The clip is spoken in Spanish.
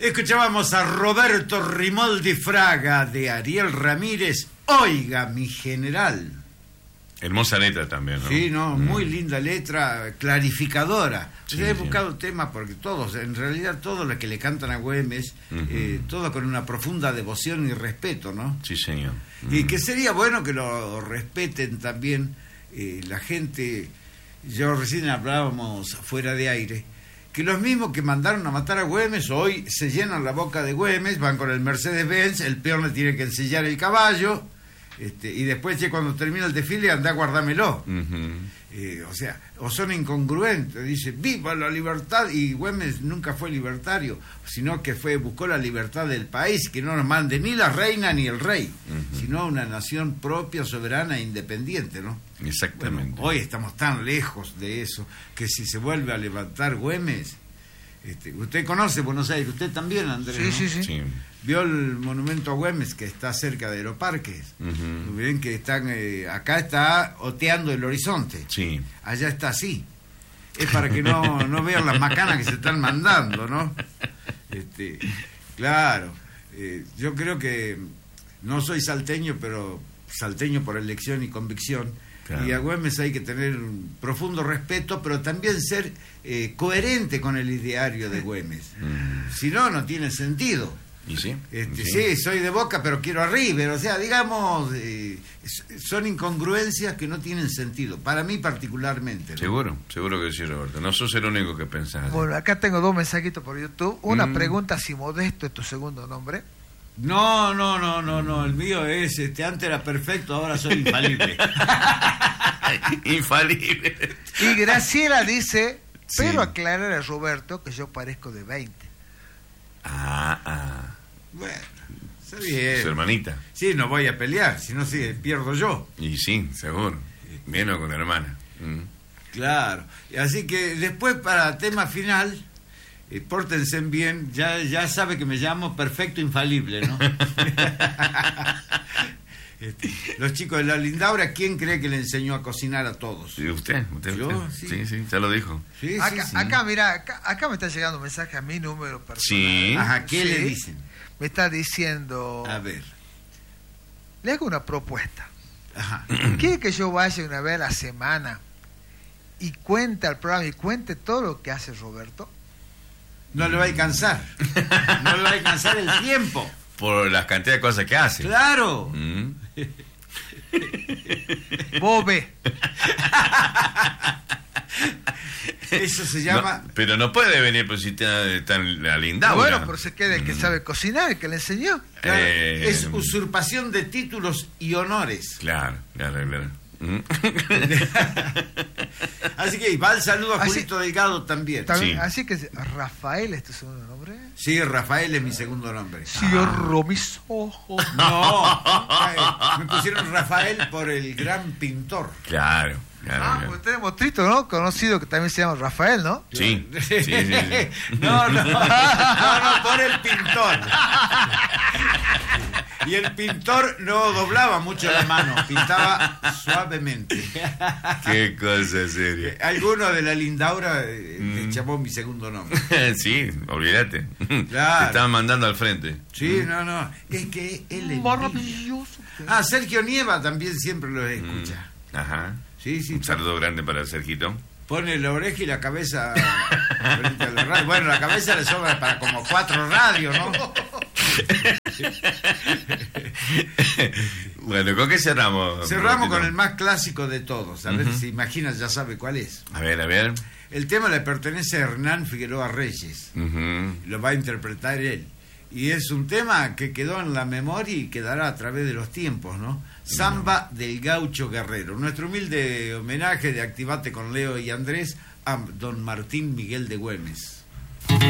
Escuchábamos a Roberto Rimoldi Fraga de Ariel Ramírez, Oiga mi general. Hermosa letra también, ¿no? Sí, no, muy linda letra, clarificadora. Sí, He buscado temas porque todos, en realidad todos los que le cantan a Güemes, todos con una profunda devoción y respeto, ¿no? Sí, señor. Y que sería bueno que lo respeten también la gente. Yo recién hablábamos fuera de aire, que los mismos que mandaron a matar a Güemes hoy se llenan la boca de Güemes, van con el Mercedes-Benz, el peón le tiene que ensillar el caballo, y después cuando termina el desfile anda a guardármelo. O sea, o son incongruentes, dice viva la libertad, y Güemes nunca fue libertario, sino que buscó la libertad del país, que no nos mande ni la reina ni el rey, sino una nación propia, soberana e independiente, ¿no? Exactamente. Bueno, hoy estamos tan lejos de eso que si se vuelve a levantar Güemes, usted conoce Buenos Aires, usted también, Andrés, Sí, ¿no? Sí. Vio el monumento a Güemes que está cerca de Aeroparques. Ven que están acá está oteando el horizonte. Sí. Allá está así. Es para que no vean las macanas que se están mandando, ¿no? Claro. Yo creo que no soy salteño, pero salteño por elección y convicción. Claro. Y a Güemes hay que tener un profundo respeto, pero también ser coherente con el ideario de Güemes. Si no, no tiene sentido. ¿Y sí? Sí, soy de Boca, pero quiero a River. O sea, digamos, son incongruencias que no tienen sentido. Para mí particularmente, ¿no? Seguro que sí, Roberto. No sos el único que pensás. Bueno, acá tengo 2 mensajitos por YouTube. Una pregunta, si Modesto es tu segundo nombre. No, el mío es, antes era perfecto, ahora soy infalible. Infalible. Y Graciela dice, pero aclarar a Roberto que yo parezco de 20. Bueno, está bien. Su hermanita. Sí, no voy a pelear, si no, pierdo yo. Y sí, seguro. Viene con la hermana. Claro. Así que después, para tema final, pórtense bien. Ya sabe que me llamo Perfecto Infalible, ¿no? Los chicos de la Lindaura, ¿quién cree que le enseñó a cocinar a todos? Sí, usted. ¿Yo? Sí, ya lo dijo. Sí, acá, mira, acá me está llegando un mensaje a mi número personal. Sí. Ajá, ¿qué le dicen? Me está diciendo... A ver. Le hago una propuesta. Ajá. ¿Quiere que yo vaya una vez a la semana y cuente al programa y cuente todo lo que hace Roberto? No le va a alcanzar. No le va a alcanzar el tiempo. Por las cantidad de cosas que hace. ¡Claro! Bobe. Eso se llama... No, pero no puede venir pues si está en la Lindaura. Bueno, pero se queda el que sabe cocinar, el que le enseñó. Claro, es usurpación de títulos y honores. Claro. Así que va el saludo a Julito Delgado también. Sí. Así que, ¿Rafael es tu segundo nombre? Sí, Rafael es mi segundo nombre. Cierro mis ojos. No, me pusieron Rafael por el gran pintor. Claro. Pues tenemos Trito, ¿no? Conocido, que también se llama Rafael, ¿no? Sí. No, por el pintor. Y el pintor no doblaba mucho la mano, pintaba suavemente. Qué cosa seria. Alguno de la Lindaura le llamó mi segundo nombre. Sí, olvídate. Claro. Te estaban mandando al frente. Sí, no. Es que él es maravilloso. Sergio Nieva también siempre lo escucha. Ajá. Sí. Un saludo grande para Sergito. Pone la oreja y la cabeza frente a la radio. Bueno, la cabeza le sobra para como 4 radios, ¿no? Bueno, ¿con qué cerramos? Cerramos con el más clásico de todos. A ver si imaginas, ya sabe cuál es. A ver. El tema le pertenece a Hernán Figueroa Reyes. Lo va a interpretar él. Y es un tema que quedó en la memoria y quedará a través de los tiempos, ¿no? Samba del Gaucho Guerrero. Nuestro humilde homenaje de Activate con Leo y Andrés a don Martín Miguel de Güemes.